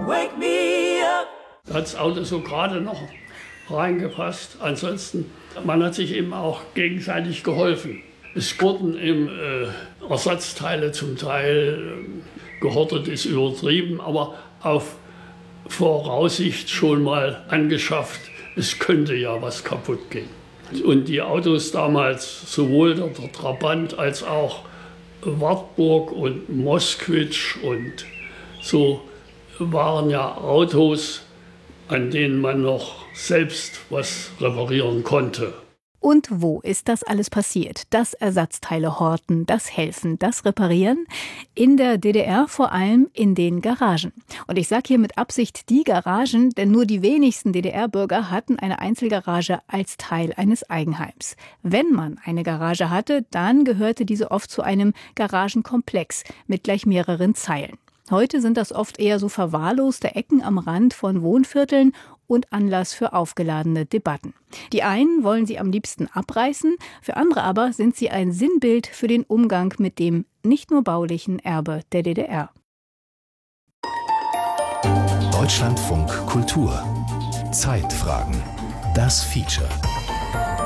wake me up. Da hat das Auto so gerade noch reingepasst. Ansonsten, man hat sich eben auch gegenseitig geholfen. Es wurden eben Ersatzteile zum Teil gehortet, ist übertrieben, aber auf Voraussicht schon mal angeschafft. Es könnte ja was kaputt gehen. Und die Autos damals, sowohl der Trabant als auch Wartburg und Moskwitsch und so, waren ja Autos, an denen man noch selbst was reparieren konnte. Und wo ist das alles passiert? Das Ersatzteile horten, das Helfen, das Reparieren? In der DDR vor allem in den Garagen. Und ich sage hier mit Absicht die Garagen, denn nur die wenigsten DDR-Bürger hatten eine Einzelgarage als Teil eines Eigenheims. Wenn man eine Garage hatte, dann gehörte diese oft zu einem Garagenkomplex mit gleich mehreren Zeilen. Heute sind das oft eher so verwahrloste Ecken am Rand von Wohnvierteln und Anlass für aufgeladene Debatten. Die einen wollen sie am liebsten abreißen, für andere aber sind sie ein Sinnbild für den Umgang mit dem nicht nur baulichen Erbe der DDR. Deutschlandfunk Kultur. Zeitfragen. Das Feature.